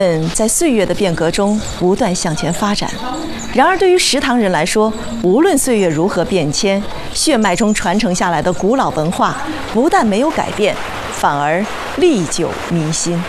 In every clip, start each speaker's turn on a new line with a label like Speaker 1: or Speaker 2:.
Speaker 1: 在岁月的变革中不断向前发展。然而，对于食堂人来说，无论岁月如何变迁，血脉中传承下来的古老文化不但没有改变，反而历久弥新。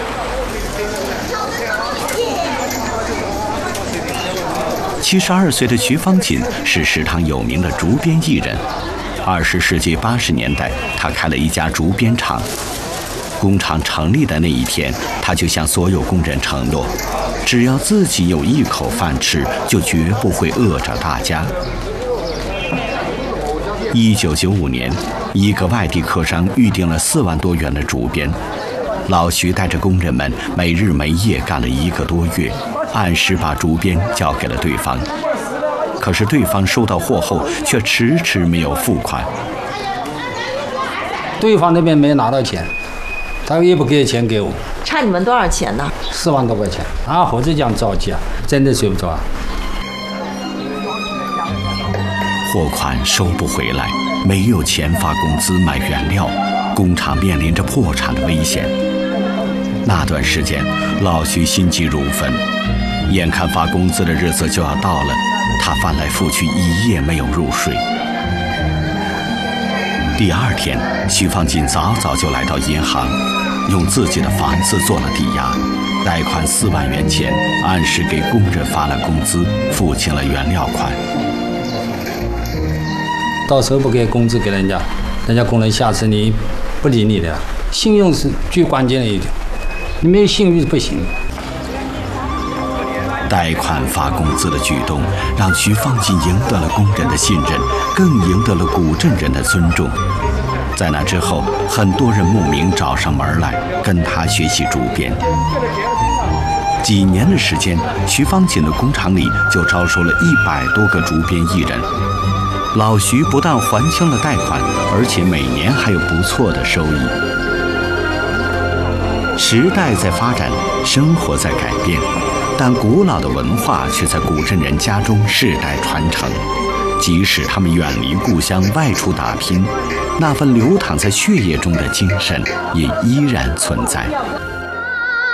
Speaker 2: 72岁的徐方锦是食堂有名的竹编艺人。20世纪80年代，他开了一家竹编厂。工厂成立的那一天，他就向所有工人承诺，只要自己有一口饭吃，就绝不会饿着大家。1995年，一个外地客商预定了4万多元的竹编，老徐带着工人们没日没夜干了1个多月，按时把竹编交给了对方。可是对方收到货后，却迟迟没有付款。
Speaker 3: 对方那边没拿到钱，他也不给钱给我。
Speaker 1: 差你们多少钱呢
Speaker 3: ？4万多块钱。啊，或者讲着急啊，真的睡不着啊。
Speaker 2: 货款收不回来，没有钱发工资买原料，工厂面临着破产的危险。那段时间，老徐心急如焚，眼看发工资的日子就要到了，他翻来覆去1夜没有入睡。第2天，徐方锦早就来到银行，用自己的房子做了抵押，贷款4万元钱，按时给工人发了工资，付清了原料款。
Speaker 3: 到时候不给工资给人家工人下次你不理你的。信用是最关键的一点，你没有信誉不行。
Speaker 2: 贷款发工资的举动让徐方锦赢得了工人的信任，更赢得了古镇人的尊重。在那之后，很多人慕名找上门来跟他学习竹编。几年的时间，徐方锦的工厂里就招收了100多个竹编艺人。老徐不但还清了贷款，而且每年还有不错的收益。时代在发展，生活在改变，但古老的文化却在古镇人家中世代传承。即使他们远离故乡外出打拼，那份流淌在血液中的精神也依然存在。